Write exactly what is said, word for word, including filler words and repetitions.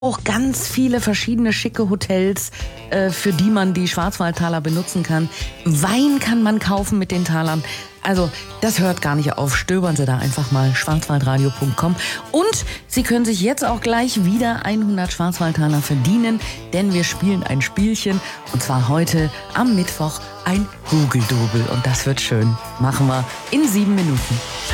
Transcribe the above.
Auch ganz viele verschiedene schicke Hotels, äh, für die man die Schwarzwaldtaler benutzen kann. Wein kann man kaufen mit den Talern. Also, das hört gar nicht auf. Stöbern Sie da einfach mal schwarzwaldradio punkt com. Und Sie können sich jetzt auch gleich wieder hundert Schwarzwaldtaler verdienen, denn wir spielen ein Spielchen. Und zwar heute am Mittwoch ein Hugeldubel. Und das wird schön. Machen wir in sieben Minuten.